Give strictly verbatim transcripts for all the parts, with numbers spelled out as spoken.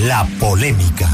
La polémica.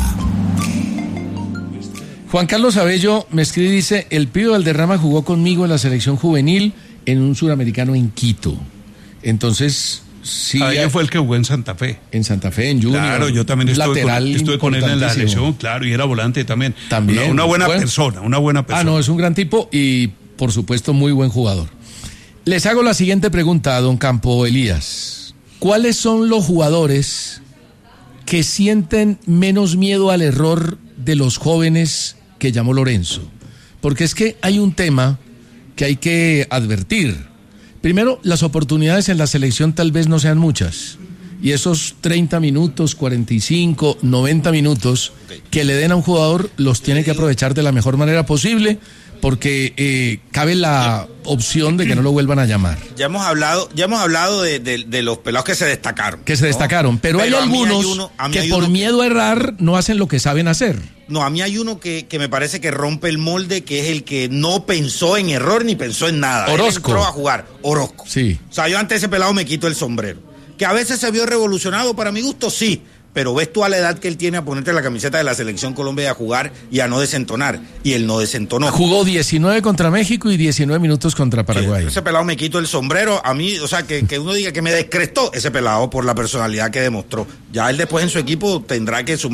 Juan Carlos Abello me escribe y dice: el Pío Valderrama jugó conmigo en la selección juvenil en un suramericano en Quito. Entonces, sí. Abello fue el que jugó en Santa Fe. En Santa Fe, en Junior. Claro, yo también estuve, con, estuve con él en la selección, claro, y era volante también. También. Una, una buena bueno. persona, una buena persona. Ah, no, es un gran tipo y, por supuesto, muy buen jugador. Les hago la siguiente pregunta a don Campo Elías. ¿Cuáles son los jugadores que sienten menos miedo al error de los jóvenes que llamó Lorenzo? Porque es que hay un tema que hay que advertir. Primero, las oportunidades en la selección tal vez no sean muchas. Y esos treinta minutos, cuarenta y cinco, noventa minutos que le den a un jugador los tiene que aprovechar de la mejor manera posible, porque eh, cabe la opción de que no lo vuelvan a llamar. Ya hemos hablado, ya hemos hablado de, de, de los pelados que se destacaron. Que se destacaron, ¿no? pero, pero hay algunos hay uno, que por uno... miedo a errar no hacen lo que saben hacer. No, a mí hay uno que, que me parece que rompe el molde, que es el que no pensó en error ni pensó en nada. Orozco. Él entró a jugar, Orozco. Sí. O sea, yo ante ese pelado me quito el sombrero. Que a veces se vio revolucionado, para mi gusto, sí. Pero ves tú a la edad que él tiene a ponerte la camiseta de la Selección Colombia y a jugar y a no desentonar. Y él no desentonó. Jugó diecinueve contra México y diecinueve minutos contra Paraguay. Sí, ese pelado me quito el sombrero. A mí, o sea, que, que uno diga que me descrestó ese pelado por la personalidad que demostró. Ya él después en su equipo tendrá que sumar.